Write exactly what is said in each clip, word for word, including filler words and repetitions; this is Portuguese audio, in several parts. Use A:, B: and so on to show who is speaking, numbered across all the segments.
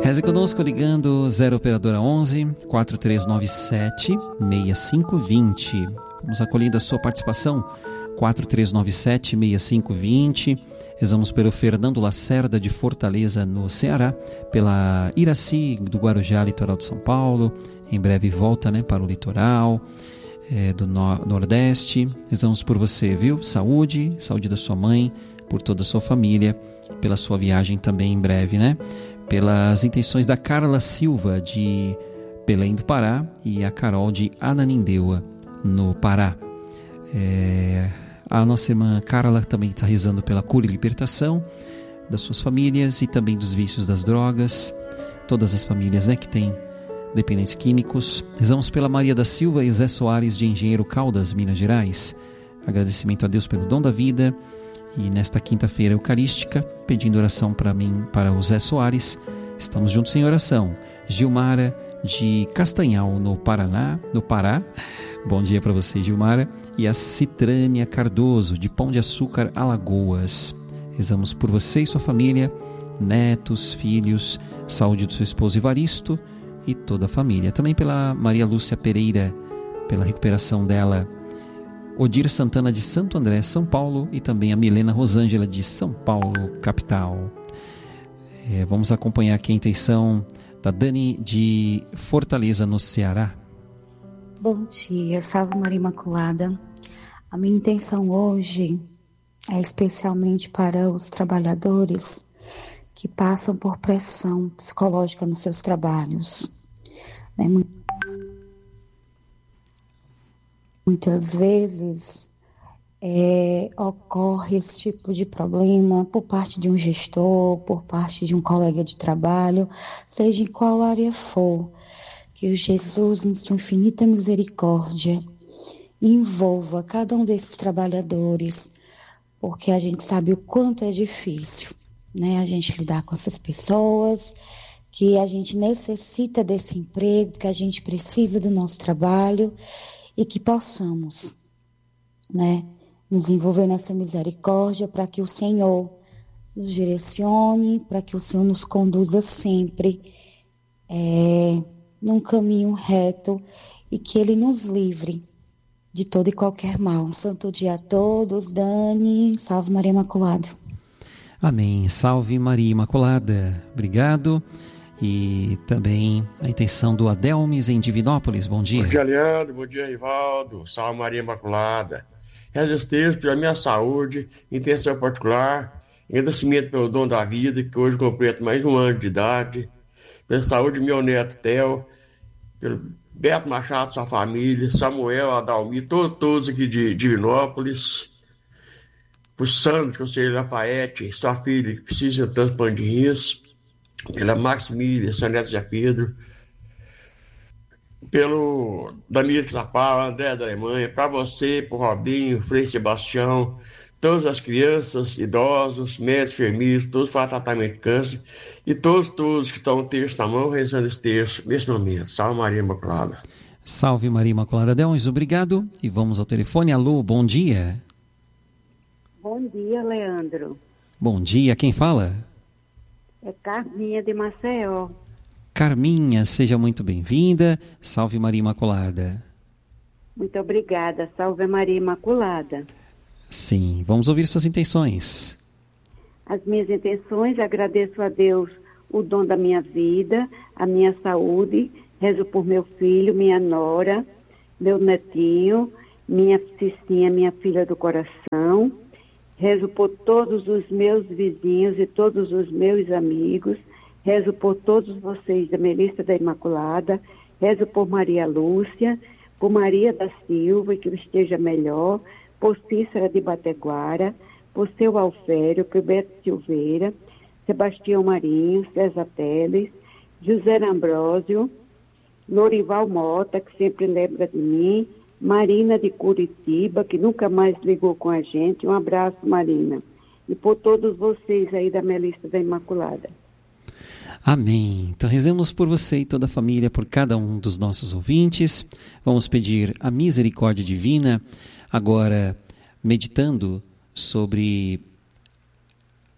A: Reze conosco ligando zero operadora onze, quatro três nove sete, seis cinco dois zero. Vamos acolhendo a sua participação, quatro três nove sete, seis cinco dois zero. Rezamos pelo Fernando Lacerda de Fortaleza, no Ceará, pela Iraci do Guarujá, litoral de São Paulo, em breve volta, né, para o litoral é, do no- Nordeste. Rezamos por você, viu? Saúde, saúde da sua mãe, por toda a sua família, pela sua viagem também em breve, né? Pelas intenções da Carla Silva de Belém do Pará e a Carol de Ananindeua, no Pará. É, a nossa irmã Carla também está rezando pela cura e libertação das suas famílias e também dos vícios das drogas, todas as famílias, né, que têm dependentes químicos. Rezamos pela Maria da Silva e Zé Soares de Engenheiro Caldas, Minas Gerais. Agradecimento a Deus pelo dom da vida. E nesta quinta-feira eucarística, pedindo oração para mim, para o Zé Soares, estamos juntos em oração. Gilmara de Castanhal, no Paraná, no Pará. Bom dia para você, Gilmara. E a Citrânia Cardoso, de Pão de Açúcar, Alagoas. Rezamos por você e sua família, netos, filhos, saúde do seu esposo Evaristo e toda a família. Também pela Maria Lúcia Pereira, pela recuperação dela. Odir Santana de Santo André, São Paulo, e também a Milena Rosângela de São Paulo, capital. É, vamos acompanhar aqui a intenção da Dani de Fortaleza, no Ceará.
B: Bom dia, salve Maria Imaculada. A minha intenção hoje é especialmente para os trabalhadores que passam por pressão psicológica nos seus trabalhos. Né? Muitas vezes é, ocorre esse tipo de problema por parte de um gestor, por parte de um colega de trabalho, seja em qual área for. Que o Jesus, em sua infinita misericórdia, envolva cada um desses trabalhadores, porque a gente sabe o quanto é difícil, né, a gente lidar com essas pessoas, que a gente necessita desse emprego, que a gente precisa do nosso trabalho, e que possamos, né, nos envolver nessa misericórdia para que o Senhor nos direcione, para que o Senhor nos conduza sempre é, num caminho reto e que Ele nos livre de todo e qualquer mal. Um santo dia a todos. Dani, salve Maria Imaculada.
A: Amém. Salve Maria Imaculada. Obrigado. E também a intenção do Adelmes em Divinópolis. Bom dia.
C: Bom dia, Leandro. Bom dia, Rivaldo. Salve Maria Imaculada. Resistência pela minha saúde, intenção particular, agradecimento pelo dom da vida, que hoje completo mais um ano de idade, pela saúde do meu neto Theo, pelo Beto Machado, sua família, Samuel, Adalmi, todos, todos aqui de Divinópolis, por Sandro, Conselheiro Lafayette, sua filha, que precisa de um transplante de rins, pela Maximília, São Neto de Pedro, pelo Danilo Zapala, André da Alemanha, para você, por Robinho, Frei Sebastião, todas as crianças, idosos, médicos, enfermeiros, todos fazem tratamento de câncer, e todos, todos que estão um terço na mão, rezando esse terço nesse momento. Salve Maria Imaculada.
A: Salve Maria Imaculada. Delmes, obrigado. E vamos ao telefone. Alô, bom dia.
D: Bom dia, Leandro.
A: Bom dia, quem fala?
D: É Carminha de Maceió.
A: Carminha, seja muito bem-vinda. Salve Maria Imaculada.
D: Muito obrigada. Salve Maria Imaculada.
A: Sim, vamos ouvir suas intenções.
D: As minhas intenções, agradeço a Deus o dom da minha vida, a minha saúde, rezo por meu filho, minha nora, meu netinho, minha Cicinha, minha filha do coração, rezo por todos os meus vizinhos e todos os meus amigos, rezo por todos vocês da Melissa da Imaculada, rezo por Maria Lúcia, por Maria da Silva, que esteja melhor, por Cícera de Bateguara, por seu Alfério, por Beto Silveira, Sebastião Marinho, César Teles, José Ambrósio, Lorival Mota, que sempre lembra de mim, Marina de Curitiba, que nunca mais ligou com a gente. Um abraço, Marina. E por todos vocês aí da Melissa da Imaculada.
A: Amém. Então rezemos por você e toda a família, por cada um dos nossos ouvintes. Vamos pedir a misericórdia divina, agora meditando sobre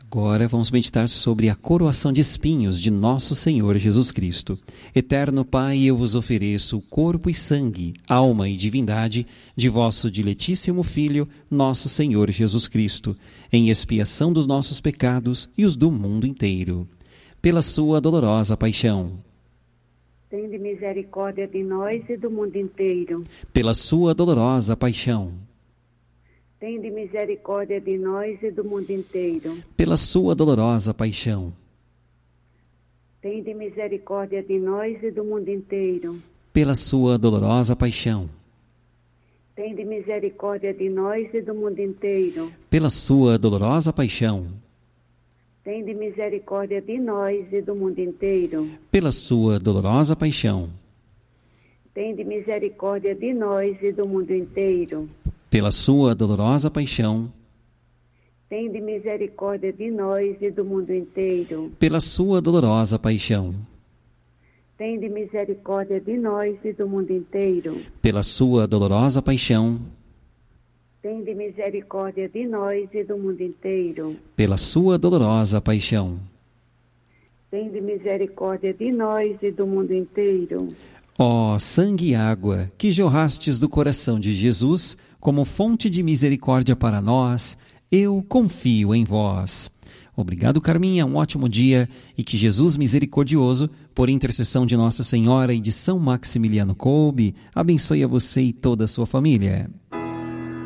A: Agora vamos meditar sobre a coroação de espinhos de nosso Senhor Jesus Cristo. Eterno Pai, eu vos ofereço o corpo e sangue, alma e divindade de vosso diletíssimo Filho, nosso Senhor Jesus Cristo, em expiação dos nossos pecados e os do mundo inteiro. Pela sua dolorosa paixão.
D: Tende misericórdia de nós e do mundo inteiro.
A: Pela sua dolorosa paixão.
D: Tende misericórdia de nós e do mundo inteiro.
A: Pela sua dolorosa paixão.
D: Tende misericórdia de nós e do mundo inteiro.
A: Pela sua dolorosa paixão.
D: Tende misericórdia de nós e do mundo inteiro.
A: Pela sua dolorosa paixão.
D: Tende misericórdia de nós e do mundo inteiro.
A: Pela sua dolorosa paixão.
D: Tende misericórdia de nós e do mundo inteiro.
A: Pela sua dolorosa paixão.
D: Tende misericórdia de nós e do mundo inteiro.
A: Pela sua dolorosa paixão.
D: Tende misericórdia de nós e do mundo inteiro.
A: Pela sua dolorosa paixão.
D: Tende misericórdia de nós e do mundo inteiro.
A: Pela sua dolorosa paixão.
D: Tende misericórdia de nós e do mundo inteiro.
A: Ó sangue e água que jorrastes do coração de Jesus como fonte de misericórdia para nós, eu confio em vós. Obrigado, Carminha, um ótimo dia e que Jesus misericordioso, por intercessão de Nossa Senhora e de São Maximiliano Kolbe, abençoe a você e toda a sua família.